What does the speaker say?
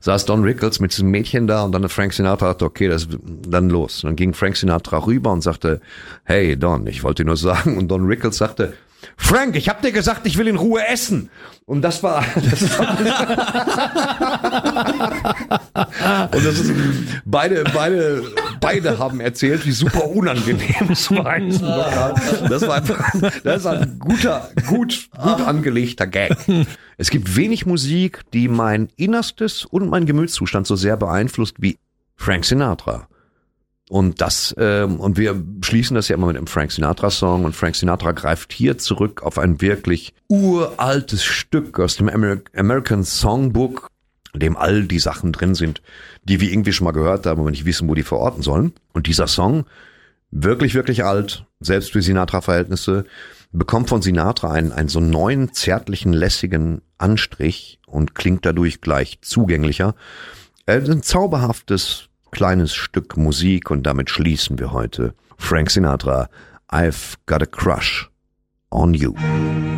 saß Don Rickles mit diesem Mädchen da und dann hat Frank Sinatra dachte, okay, das dann los. Und dann ging Frank Sinatra rüber und sagte, hey Don, ich wollte dir nur sagen. Und Don Rickles sagte, Frank, ich hab dir gesagt, ich will in Ruhe essen. Und das war und das ist, beide haben erzählt, wie super unangenehm es war in diesem Lokal. Das ist ein gut angelegter Gag. Es gibt wenig Musik, die mein Innerstes und mein Gemütszustand so sehr beeinflusst wie Frank Sinatra. Und und wir schließen das ja immer mit einem Frank Sinatra-Song und Frank Sinatra greift hier zurück auf ein wirklich uraltes Stück aus dem American Songbook, in dem all die Sachen drin sind, die wir irgendwie schon mal gehört haben, aber nicht wissen, wo die verorten sollen. Und dieser Song, wirklich, wirklich alt, selbst für Sinatra-Verhältnisse, bekommt von Sinatra einen so neuen, zärtlichen, lässigen Anstrich und klingt dadurch gleich zugänglicher. Ein zauberhaftes kleines Stück Musik und damit schließen wir heute. Frank Sinatra, I've Got a Crush on You.